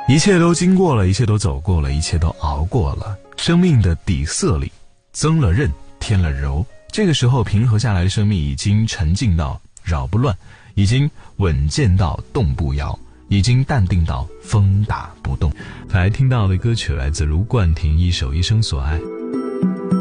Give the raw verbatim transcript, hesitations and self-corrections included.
一切都经过了，一切都走过了，一切都熬过了，生命的底色里增了韧，添了柔。这个时候平和下来的生命已经沉静到扰不乱，已经稳健到动不摇，已经淡定到风打不动。来听到的歌曲来自卢冠廷一首《一生所爱》。